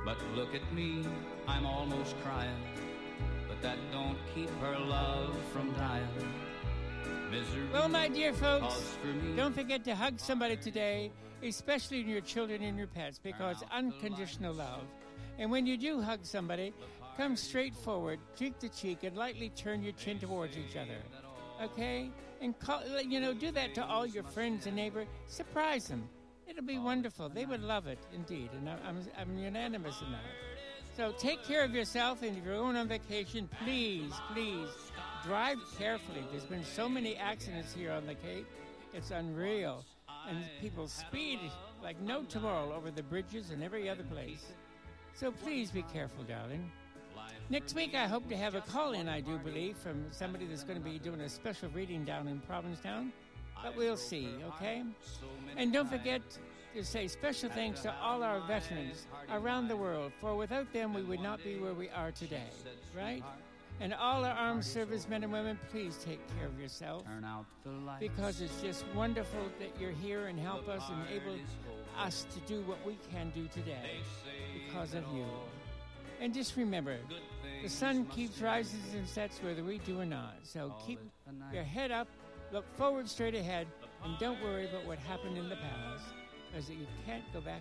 But look at me, I'm almost crying, but that don't keep her love from dying. Misery. Well, my dear folks, don't forget to hug somebody today, especially your children and your pets, because unconditional love. And when you do hug somebody, come straight forward, cheek to cheek, and lightly turn your chin towards each other. Okay? And do that to all your friends and neighbors. Surprise them. It'll be wonderful. They would love it, indeed. And I'm unanimous in that. So take care of yourself, and if you're going on vacation, please drive carefully. There's been so many accidents here on the Cape. It's unreal. And people speed like no tomorrow over the bridges and every other place. So please be careful, darling. Next week, I hope to have a call-in, I do believe, from somebody that's going to be doing a special reading down in Provincetown. But we'll see, okay? And don't forget to say special thanks to all our veterans around the world, for without them, we would not be where we are today, right? And all our armed servicemen and women, please take care of yourself, because it's just wonderful that you're here and help us and able us to do what we can do today because of you. And just remember, the sun keeps rising and sets whether we do or not. So keep your head up, look forward straight ahead, and don't worry about what happened in the past, because you can't go back